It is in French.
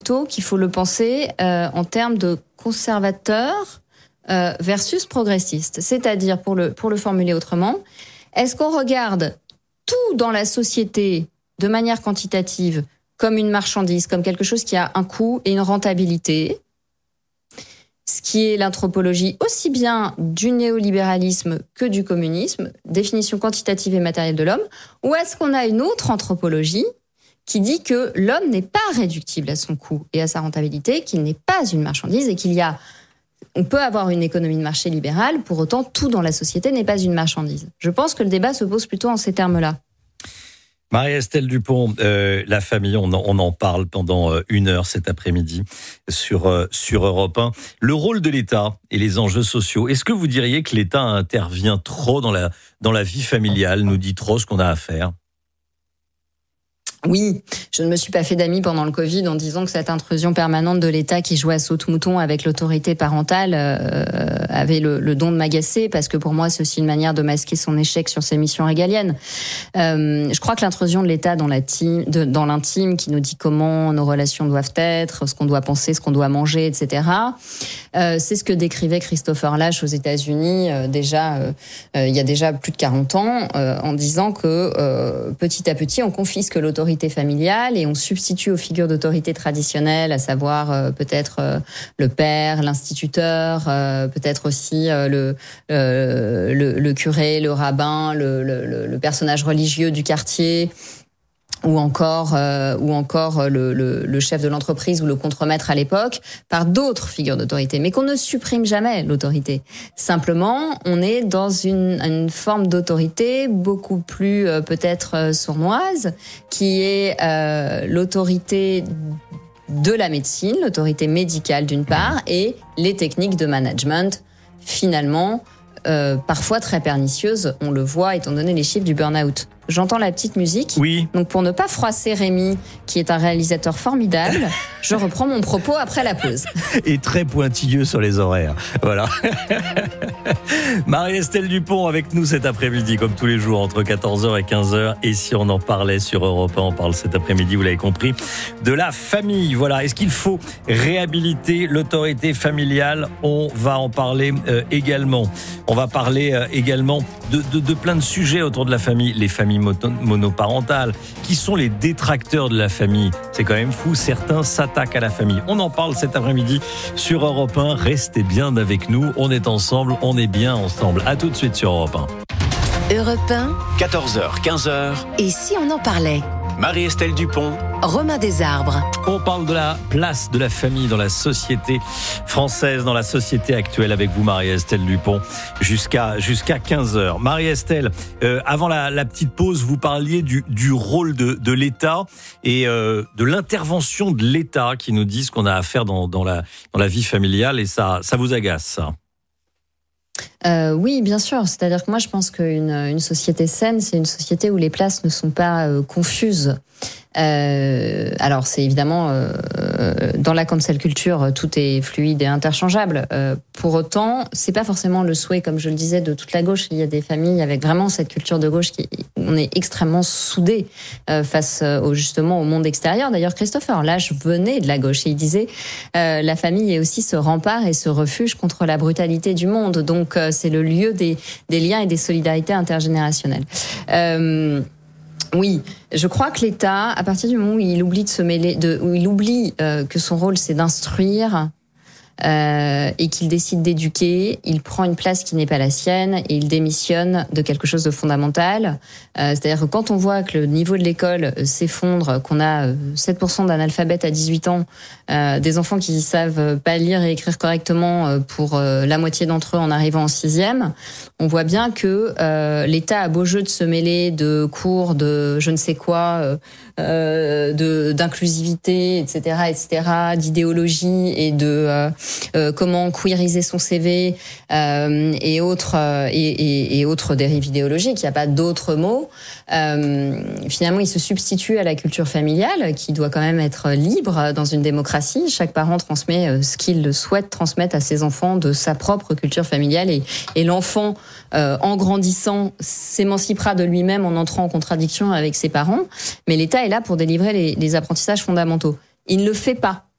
plutôt qu'il faut le penser en termes de conservateur versus progressiste. C'est-à-dire, pour le formuler autrement, est-ce qu'on regarde tout dans la société de manière quantitative comme une marchandise, comme quelque chose qui a un coût et une rentabilité, ce qui est l'anthropologie aussi bien du néolibéralisme que du communisme, définition quantitative et matérielle de l'homme, ou est-ce qu'on a une autre anthropologie qui dit que l'homme n'est pas réductible à son coût et à sa rentabilité, qu'il n'est pas une marchandise et on peut avoir une économie de marché libérale, pour autant tout dans la société n'est pas une marchandise. Je pense que le débat se pose plutôt en ces termes-là. Marie-Estelle Dupont, la famille, on en parle pendant 1 heure cet après-midi sur Europe 1. Le rôle de l'État et les enjeux sociaux, est-ce que vous diriez que l'État intervient trop dans la vie familiale, nous dit trop ce qu'on a à faire ? Oui, je ne me suis pas fait d'amis pendant le Covid en disant que cette intrusion permanente de l'État qui jouait à saute-mouton avec l'autorité parentale avait le don de m'agacer, parce que pour moi c'est aussi une manière de masquer son échec sur ses missions régaliennes. Je crois que l'intrusion de l'État dans l'intime, qui nous dit comment nos relations doivent être, ce qu'on doit penser, ce qu'on doit manger, etc., c'est ce que décrivait Christopher Lasch aux États-Unis il y a déjà plus de 40 ans, en disant que petit à petit on confisque l'autorité familiale et on substitue aux figures d'autorité traditionnelles, à savoir peut-être le père, l'instituteur, peut-être aussi le curé, le rabbin, le personnage religieux du quartier, ou encore le chef de l'entreprise ou le contremaître à l'époque, par d'autres figures d'autorité, mais qu'on ne supprime jamais l'autorité. Simplement, on est dans une forme d'autorité beaucoup plus peut-être sournoise, qui est l'autorité de la médecine, l'autorité médicale d'une part, et les techniques de management, finalement, parfois très pernicieuses, on le voit étant donné les chiffres du burn-out. J'entends la petite musique. Oui. Donc pour ne pas froisser Rémi, qui est un réalisateur formidable, je reprends mon propos après la pause. Et très pointilleux sur les horaires. Voilà. Marie-Estelle Dupont avec nous cet après-midi, comme tous les jours, entre 14h et 15h. Et si on en parlait sur Europe 1, on parle cet après-midi, vous l'avez compris, de la famille. Voilà. Est-ce qu'il faut réhabiliter l'autorité familiale ? On va en parler également. On va parler également de plein de sujets autour de la famille. Les familles monoparentales. Qui sont les détracteurs de la famille ? C'est quand même fou. Certains s'attaquent à la famille. On en parle cet après-midi sur Europe 1. Restez bien avec nous. On est ensemble. On est bien ensemble. À tout de suite sur Europe 1. Europe 1. 14h, 15h. Et si on en parlait ? Marie-Estelle Dupont. Romain Desarbres. On parle de la place de la famille dans la société française, dans la société actuelle, avec vous, Marie-Estelle Dupont, jusqu'à 15h. Marie-Estelle, avant la petite pause, vous parliez du rôle de l'État et de l'intervention de l'État qui nous dit ce qu'on a à faire dans la vie familiale, et ça vous agace, ça ? Oui, bien sûr. C'est-à-dire que moi, je pense qu'une société saine, c'est une société où les places ne sont pas confuses. Alors, c'est évidemment dans la cancel culture, tout est fluide et interchangeable. Pour autant, c'est pas forcément le souhait, comme je le disais, de toute la gauche. Il y a des familles avec vraiment cette culture de gauche on est extrêmement soudés face justement au monde extérieur. D'ailleurs, Christopher Lasch venait de la gauche et il disait la famille est aussi ce rempart et ce refuge contre la brutalité du monde. Donc, c'est le lieu des liens et des solidarités intergénérationnelles. Oui, je crois que l'État, à partir du moment où il oublie de se mêler, où il oublie que son rôle c'est d'instruire et qu'il décide d'éduquer, il prend une place qui n'est pas la sienne et il démissionne de quelque chose de fondamental. C'est-à-dire que quand on voit que le niveau de l'école s'effondre, qu'on a 7% d'analphabètes à 18 ans, des enfants qui savent pas lire et écrire correctement pour la moitié d'entre eux en arrivant en 6e, on voit bien que l'État a beau jeu de se mêler de cours de je ne sais quoi, d'inclusivité, etc., d'idéologie et de comment queeriser son CV et autres dérives idéologiques. Il n'y a pas d'autres mots. Finalement, il se substitue à la culture familiale qui doit quand même être libre dans une démocratie. Chaque parent transmet ce qu'il souhaite transmettre à ses enfants de sa propre culture familiale et l'enfant, en grandissant, s'émancipera de lui-même en entrant en contradiction avec ses parents. Mais l'État est là pour délivrer les apprentissages fondamentaux. Il ne le fait pas.